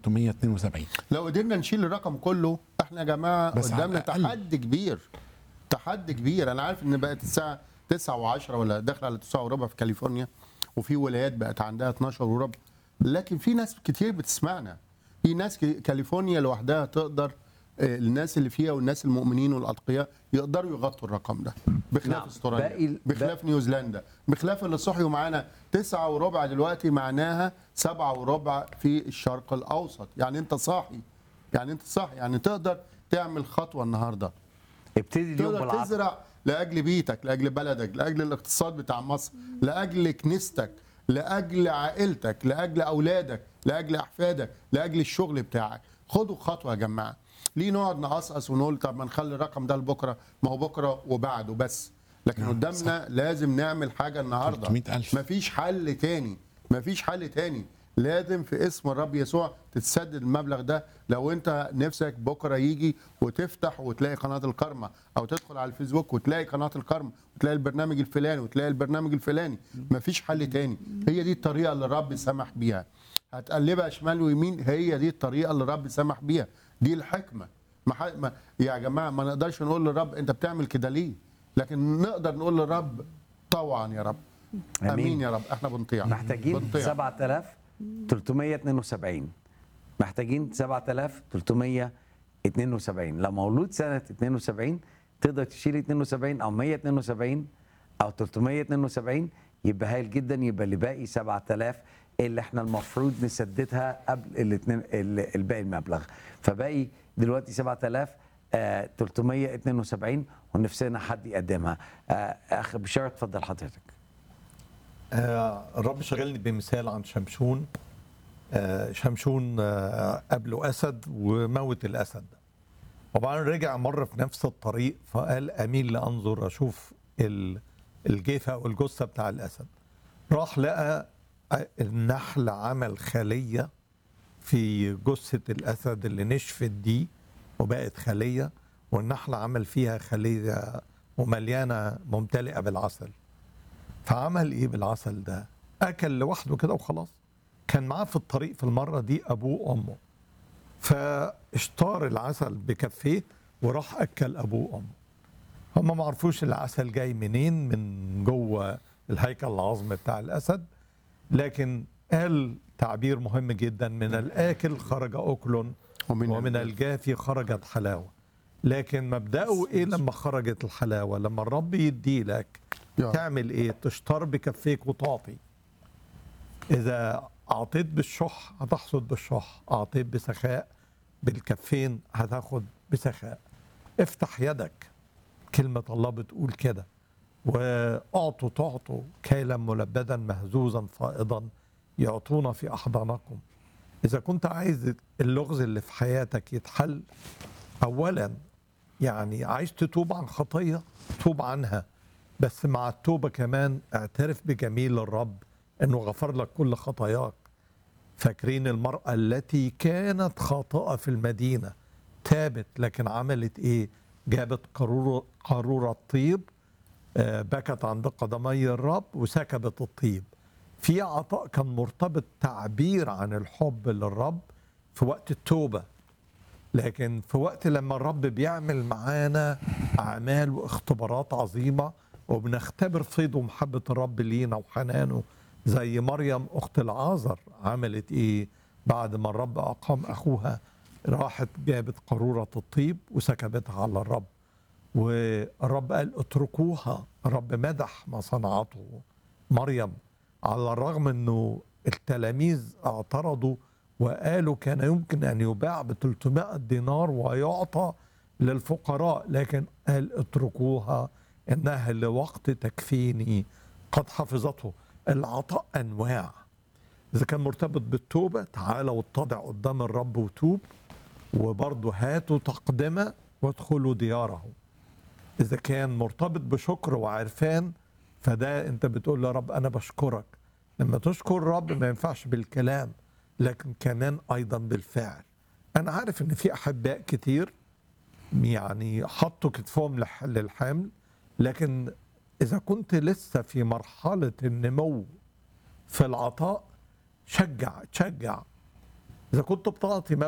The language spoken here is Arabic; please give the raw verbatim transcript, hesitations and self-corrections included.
تلتمية واتنين وسبعين. لو قدرنا نشيل الرقم كله احنا يا جماعه بس على قدامنا الأقل. تحدي كبير. تحدي كبير. انا عارف ان بقت الساعه تسعة وعشرة ولا داخله على تسعة وربع في كاليفورنيا، وفي ولايات بقت عندها اتناشر وربع، لكن في ناس كتير بتسمعنا. في ناس ك- كاليفورنيا لوحدها تقدر، آه، الناس اللي فيها والناس المؤمنين والاتقياء يقدروا يغطوا الرقم ده، بخلاف نعم. استراليا، باقي- بخلاف نيوزيلندا، بخلاف اللي صحيوا معانا تسعة وربع دلوقتي معناها سبعة وربع في الشرق الاوسط. يعني انت صاحي، يعني انت صاحي، يعني تقدر تعمل خطوه النهارده، ابتدي اليوم تقدر بالعطاء. تزرع لاجل بيتك، لاجل بلدك، لاجل الاقتصاد بتاع مصر، لاجل كنيستك، لاجل عائلتك، لاجل اولادك، لاجل احفادك، لاجل الشغل بتاعك. خدوا خطوه يا جماعه. ليه نقعد نقصقص ونقول طب ما نخلي الرقم ده لبكره؟ ما هو بكره وبعده بس، لكن نعم، قدامنا لازم نعمل حاجه النهارده. تلتمية ألف. مفيش حل تاني، مفيش حل تاني. لازم في اسم الرب يسوع تتسدد المبلغ ده. لو انت نفسك بكره يجي وتفتح وتلاقي قناه الكرمه، او تدخل على الفيسبوك وتلاقي قناه الكرمه وتلاقي البرنامج الفلاني وتلاقي البرنامج الفلاني، مفيش حل تاني. هي دي الطريقه اللي الرب سمح بيها. هتقلبها شمال ويمين، هي دي الطريقه اللي الرب سمح بيها. دي الحكمه. ما ح... ما... يا جماعه ما نقدرش نقول للرب انت بتعمل كده ليه، لكن نقدر نقول للرب طوعا يا رب. آمين. امين يا رب. احنا بنطيع، محتاجين بنطيع. سبعة آلاف وتلتمية واتنين وسبعين. محتاجين سبعة آلاف وتلتمية واتنين وسبعين. لو مولود سنة اتنين وسبعين تقدر تشيل اتنين وسبعين أو مية واتنين وسبعين أو تلتمية واتنين وسبعين، يبقى هايل جدا. يبقى اللي باقي سبعة آلاف اللي احنا المفروض نسددها قبل الاثنين الباقي المبلغ. فباقي دلوقتي سبعة آلاف وتلتمية واتنين وسبعين ونفسنا حد يقدمها. آه، اخ بشار اتفضل حضرتك. آه، الرب شغلني بمثال عن شمشون. آه، شمشون آه، قبله أسد وموت الأسد، وبعدين رجع مرة في نفس الطريق فقال أميل لأنظر أشوف ال- الجيفة أو الجثة بتاع الأسد. راح لقى النحل عمل خلية في جثة الأسد اللي نشفت دي وبقت خلية، والنحل عمل فيها خلية ومليانة ممتلئة بالعسل. فعمل ايه بالعسل ده؟ اكل لوحده كده وخلاص. كان معاه في الطريق في المره دي ابوه وامه، فاشتار العسل بكفيه وراح اكل ابوه وامه. هم ما عرفوش العسل جاي منين، من جوه الهيكل العظمي بتاع الاسد، لكن قال تعبير مهم جدا: من الاكل خرج اكل ومن ومن الجافي خرجت حلاوه. لكن مبدأه ايه لما خرجت الحلاوه؟ لما الرب يدي لك يا. تعمل ايه؟ تشتر بكفيك وتعطي. اذا اعطيت بالشح هتحصد بالشح، اعطيت بسخاء بالكفين هتاخد بسخاء. افتح يدك، كلمة الله بتقول كده: واعطوا تعطوا كيلا ملبدا مهزوزا فائضا يعطونا في احضانكم. اذا كنت عايز اللغز اللي في حياتك يتحل، اولا يعني عايز تتوب عن خطية، توب عنها، بس مع التوبة كمان اعترف بجميل الرب انه غفر لك كل خطاياك. فاكرين المرأة التي كانت خاطئة في المدينة تابت، لكن عملت ايه؟ جابت قارورة قارورة طيب، آه، بكت عند قدمي الرب وسكبت الطيب. في عطاء كان مرتبط تعبير عن الحب للرب في وقت التوبة، لكن في وقت لما الرب بيعمل معانا أعمال واختبارات عظيمة وبنختبر فيض ومحبة الرب لينا وحنانه، زي مريم أخت العازر عملت إيه بعد ما الرب أقام أخوها؟ راحت جابت قارورة الطيب وسكبتها على الرب، والرب قال اتركوها. الرب مدح ما صنعته مريم، على الرغم أنه التلاميذ اعترضوا وقالوا كان يمكن أن يباع ب ثلاثمائة دينار ويعطى للفقراء، لكن قال اتركوها إنها لوقت تكفيني قد حفظته. العطاء أنواع. إذا كان مرتبط بالتوبة، تعالى واتضع قدام الرب وتوب، وبرضه هاتوا تقدمة وادخلوا دياره. إذا كان مرتبط بشكر وعرفان، فده أنت بتقول يا رب أنا بشكرك. لما تشكر الرب ما ينفعش بالكلام، لكن كمان أيضا بالفعل. أنا عارف إن في أحباء كتير يعني حطوا كتفهم لح- للحمل، لكن إذا كنت لسه في مرحلة النمو في العطاء، شجع تشجع اذا كنت بتعطي